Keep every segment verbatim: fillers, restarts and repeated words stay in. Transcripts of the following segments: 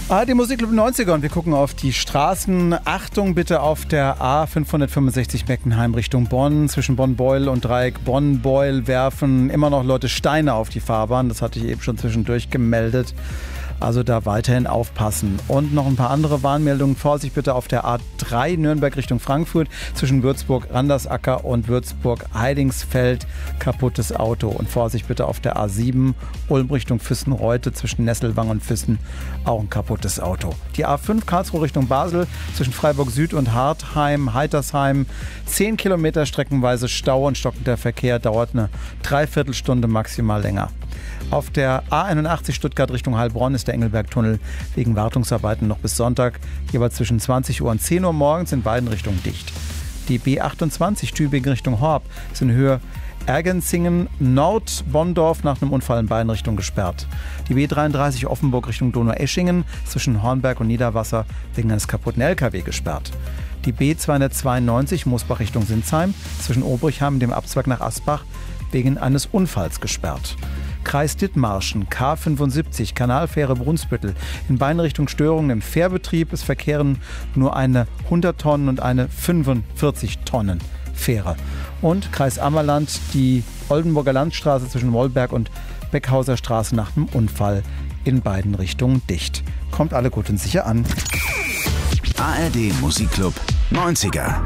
Ah, die Musikclub neunziger und wir gucken auf die Straßen. Achtung bitte auf der A fünfhundertfünfundsechzig Meckenheim Richtung Bonn. Zwischen Bonn-Beuel und Dreieck Bonn-Beuel werfen immer noch Leute Steine auf die Fahrbahn. Das hatte ich eben schon zwischendurch gemeldet. Also da weiterhin aufpassen. Und noch ein paar andere Warnmeldungen. Vorsicht bitte auf der A drei Nürnberg Richtung Frankfurt. Zwischen Würzburg-Randersacker und Würzburg-Heidingsfeld. Kaputtes Auto. Und Vorsicht bitte auf der A sieben Ulm Richtung Füssen-Reute. Zwischen Nesselwang und Füssen auch ein kaputtes Auto. Die A fünf Karlsruhe Richtung Basel. Zwischen Freiburg Süd und Hartheim, Heitersheim. zehn Kilometer streckenweise Stau und stockender Verkehr. Dauert eine Dreiviertelstunde maximal länger. Auf der A einundachtzig Stuttgart Richtung Heilbronn ist der Engelbergtunnel wegen Wartungsarbeiten noch bis Sonntag jeweils zwischen zwanzig Uhr und zehn Uhr morgens in beiden Richtungen dicht. Die B achtundzwanzig Tübingen Richtung Horb ist in Höhe Ergenzingen Nord-Bonndorf nach einem Unfall in beiden Richtungen gesperrt. Die B dreiunddreißig Offenburg Richtung Donaueschingen zwischen Hornberg und Niederwasser wegen eines kaputten L K W gesperrt. Die B zweihundertzweiundneunzig Mosbach Richtung Sinsheim zwischen Obrichheim und dem Abzweig nach Asbach wegen eines Unfalls gesperrt. Kreis Dithmarschen, K fünfundsiebzig, Kanalfähre Brunsbüttel. In beiden Richtungen Störungen im Fährbetrieb. Es verkehren nur eine hundert Tonnen und eine fünfundvierzig Tonnen Fähre. Und Kreis Ammerland, die Oldenburger Landstraße zwischen Mollberg und Beckhauser Straße nach einem Unfall in beiden Richtungen dicht. Kommt alle gut und sicher an. A R D Musikclub neunziger.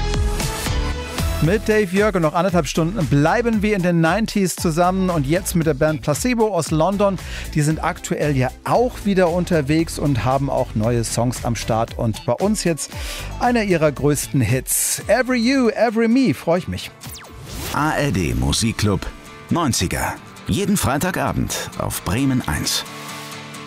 Mit Dave Jörg noch anderthalb Stunden bleiben wir in den neunziger zusammen und jetzt mit der Band Placebo aus London. Die sind aktuell ja auch wieder unterwegs und haben auch neue Songs am Start. Und bei uns jetzt einer ihrer größten Hits. Every You, Every Me, freue ich mich. A R D Musikclub neunziger. Jeden Freitagabend auf Bremen eins.